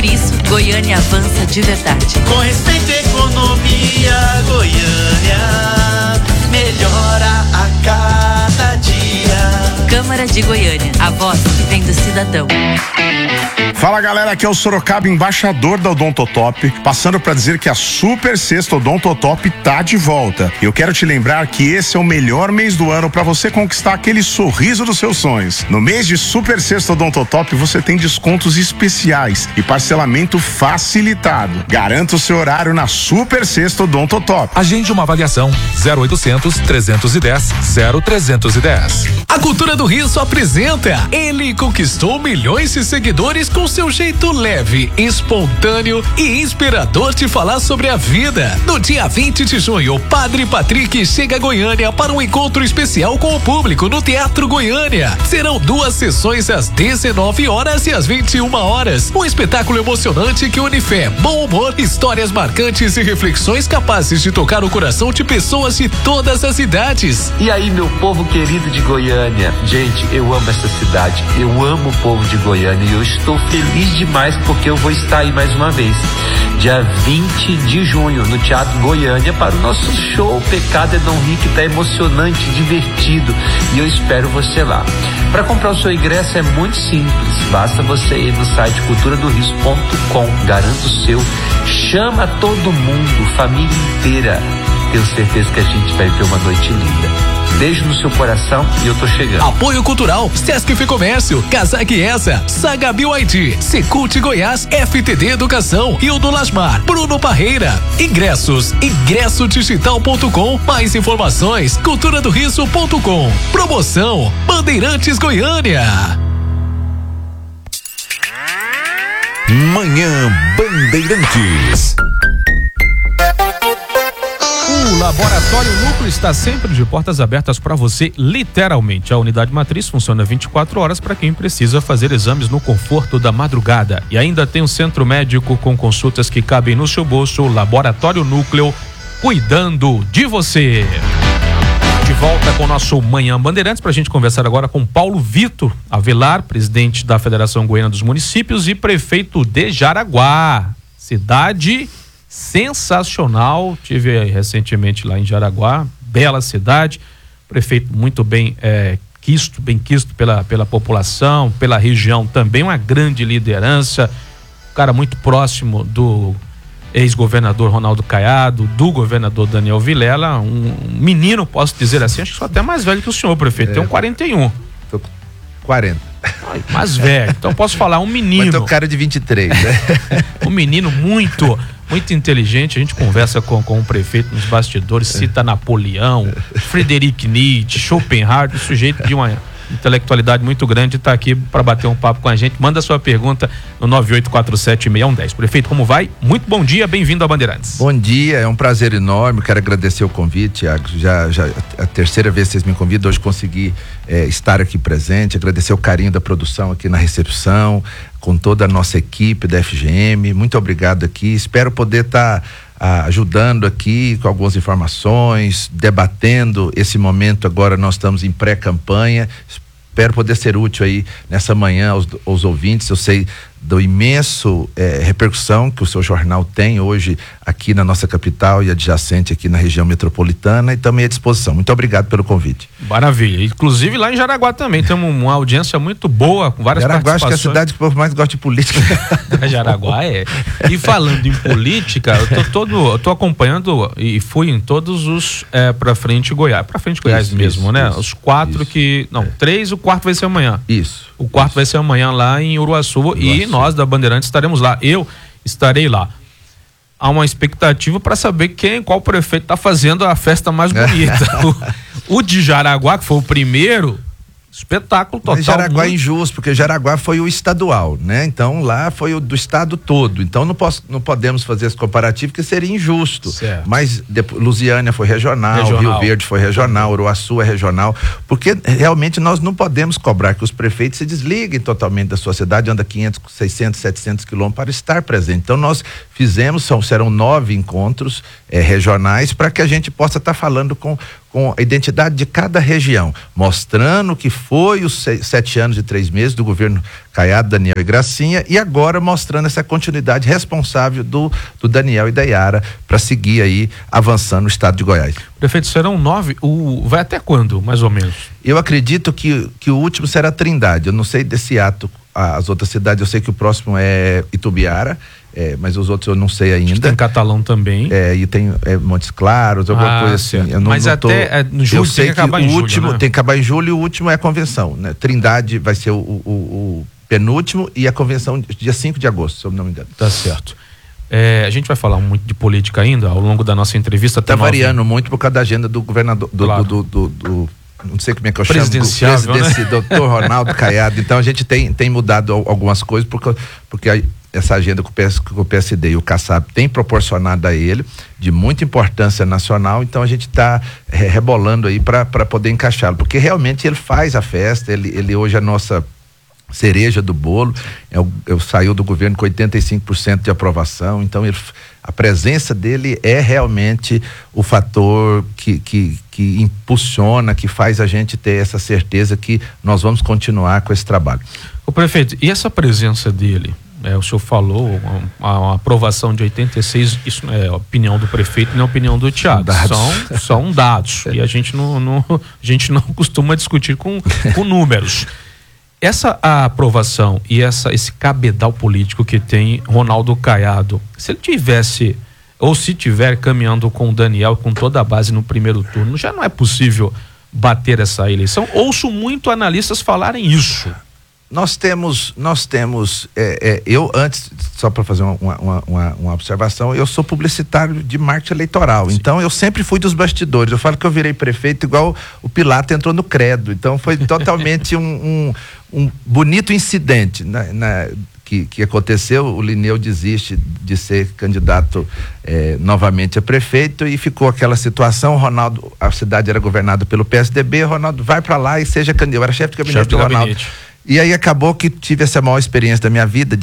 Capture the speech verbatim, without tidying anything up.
Por isso, Goiânia avança de verdade. Com respeito à economia, Goiânia melhora a cada dia. Câmara de Goiânia, a voz que vem do cidadão. Fala galera, aqui é o Sorocaba, embaixador da Odontotop, passando para dizer que a Super Sexta Odontotop tá de volta. Eu quero te lembrar que esse é o melhor mês do ano para você conquistar aquele sorriso dos seus sonhos. No mês de Super Sexta Odontotop você tem descontos especiais e parcelamento facilitado. Garanta o seu horário na Super Sexta Odontotop. Agende uma avaliação zero oitocentos, trezentos e dez, zero trezentos e dez. A Cultura do Riso apresenta. Ele conquistou milhões de seguidores com seu jeito leve, espontâneo e inspirador de falar sobre a vida. No dia vinte de junho, Padre Patrick chega a Goiânia para um encontro especial com o público no Teatro Goiânia. Serão duas sessões às dezenove horas e às vinte e uma horas. Um espetáculo emocionante que une fé, bom humor, histórias marcantes e reflexões capazes de tocar o coração de pessoas de todas as idades. E aí, meu povo querido de Goiânia, gente, eu amo essa cidade, eu amo o povo de Goiânia e eu estou feliz demais porque eu vou estar aí mais uma vez, dia vinte de junho, no Teatro Goiânia, para o nosso show Pecado é Não Rir, que está emocionante, divertido, e eu espero você lá. Para comprar o seu ingresso é muito simples, basta você ir no site cultura do riso ponto com, garanta o seu, chama todo mundo, família inteira, tenho certeza que a gente vai ter uma noite linda. Beijo no seu coração e eu tô chegando. Apoio Cultural, Sesc Ficomércio, Casaque Essa, Saga Bio I D, Secult Goiás, F T D Educação e o do Lasmar, Bruno Parreira. Ingressos, ingresso digital ponto com, mais informações, cultura do riso ponto com. Promoção, Bandeirantes Goiânia. Manhã Bandeirantes. O Laboratório Núcleo está sempre de portas abertas para você, literalmente. A unidade matriz funciona vinte e quatro horas para quem precisa fazer exames no conforto da madrugada. E ainda tem um centro médico com consultas que cabem no seu bolso. O Laboratório Núcleo, cuidando de você. De volta com o nosso Manhã Bandeirantes para a gente conversar agora com Paulo Vitor Avelar, presidente da Federação Goiana dos Municípios e prefeito de Jaraguá. Cidade sensacional, tive recentemente lá em Jaraguá, bela cidade, prefeito muito bem é, quisto, bem quisto pela, pela população, pela região também, uma grande liderança, cara muito próximo do ex-governador Ronaldo Caiado, do governador Daniel Vilela, um, um menino, posso dizer assim, acho que sou até mais velho que o senhor, prefeito, é. Tem um quarenta e um. Tô com quarenta. Ai, mais velho, então posso falar, um menino. Mas tô cara de vinte e três, né? Um menino muito... muito inteligente, a gente conversa com, com o prefeito nos bastidores, cita Napoleão, Friedrich Nietzsche, Schopenhauer, um sujeito de uma intelectualidade muito grande, está aqui para bater um papo com a gente. Manda sua pergunta no nove oito quatro sete, seis um um zero. Prefeito, como vai? Muito bom dia, bem-vindo a Bandeirantes. Bom dia, é um prazer enorme, quero agradecer o convite, Thiago. Já, já a terceira vez que vocês me convidam, hoje consegui é, estar aqui presente, agradecer o carinho da produção aqui na recepção, com toda a nossa equipe da F G M, muito obrigado aqui, espero poder estar tá, ah, ajudando aqui com algumas informações, debatendo esse momento. Agora nós estamos em pré-campanha, espero poder ser útil aí nessa manhã aos, aos ouvintes. Eu sei do imenso eh, repercussão que o seu jornal tem hoje aqui na nossa capital e adjacente aqui na região metropolitana, e também à disposição. Muito obrigado pelo convite. Maravilha. Inclusive lá em Jaraguá também temos uma audiência muito boa, com várias Jaraguá, participações. acho que é a cidade que o povo mais gosta de política. Jaraguá é. E falando em política, eu tô todo, eu tô acompanhando e fui em todos os é, pra frente Goiás, pra frente Goiás isso, mesmo, isso, né? Isso, os quatro isso, que, não, é. três, o quarto vai ser amanhã. Isso. O quarto isso. vai ser amanhã lá em Uruaçu, Uruaçu e nós da Bandeirantes estaremos lá. Eu estarei lá. Há uma expectativa para saber quem, qual prefeito está fazendo a festa mais bonita. o, o de Jaraguá, que foi o primeiro, espetáculo total. Mas Jaraguá muito... é injusto, porque Jaraguá foi o estadual, né? Então lá foi o do estado todo. Então não, posso, não podemos fazer esse comparativo, porque seria injusto. Certo. Mas depois, Lusiânia foi regional, regional, Rio Verde foi regional, Uruaçu é regional, porque realmente nós não podemos cobrar que os prefeitos se desliguem totalmente da sua cidade, anda quinhentos, seiscentos, setecentos quilômetros para estar presente. Então nós fizemos, são, serão nove encontros eh, regionais para que a gente possa estar tá falando com com a identidade de cada região, mostrando que foi os seis, sete anos e três meses do governo Caiado, Daniel e Gracinha, e agora mostrando essa continuidade responsável do, do Daniel e da Yara para seguir aí avançando no estado de Goiás. Prefeito, serão nove, o, vai até quando, mais ou menos? Eu acredito que, que o último será Trindade, eu não sei desse ato, as outras cidades, eu sei que o próximo é Itubiara, é, mas os outros eu não sei ainda. Tem Catalão também. É, e tem é, Montes Claros, alguma ah, coisa assim. Eu não, mas não até tô, é, no julho eu sei tem que que acabar o em julho, último né? tem que acabar em julho e o último é a convenção, né? Trindade vai ser o, o, o penúltimo e a convenção dia cinco de agosto, se eu não me engano. Tá certo. É, a gente vai falar muito de política ainda ao longo da nossa entrevista. Tá variando nove... muito por causa da agenda do governador, do, claro. do, do, do, do não sei como é que eu chamo, do presidente, né? doutor Ronaldo Caiado. Então a gente tem, tem mudado algumas coisas porque, porque a, essa agenda que o, P S, que o P S D e o Kassab tem proporcionado a ele, de muita importância nacional, então a gente está é, rebolando aí para poder encaixá-lo, porque realmente ele faz a festa, ele, ele hoje é a nossa cereja do bolo, eu, eu saiu do governo com oitenta e cinco por cento de aprovação, então ele, a presença dele é realmente o fator que, que, que impulsiona, que faz a gente ter essa certeza que nós vamos continuar com esse trabalho. O prefeito, e essa presença dele? É, o senhor falou a, a aprovação de oitenta e seis, isso não é a opinião do prefeito, nem a opinião do Thiago, são, são dados e a gente não, não, a gente não costuma discutir com, com números. Essa a aprovação e essa, esse cabedal político que tem Ronaldo Caiado, se ele tivesse, ou se tiver caminhando com o Daniel, com toda a base no primeiro turno, já não é possível bater essa eleição? Ouço muito analistas falarem isso. Nós temos, nós temos, é, é, eu antes, só para fazer uma, uma, uma, uma observação, eu sou publicitário de marketing eleitoral, Sim. então eu sempre fui dos bastidores, eu falo que eu virei prefeito igual o Pilato entrou no credo, então foi totalmente um, um, um bonito incidente, né, na, que, que aconteceu, o Linneu desiste de ser candidato é, novamente a prefeito e ficou aquela situação, Ronaldo, a cidade era governada pelo P S D B, Ronaldo vai para lá e seja candidato, eu era chefe de gabinete do Ronaldo. E aí acabou que tive essa maior experiência da minha vida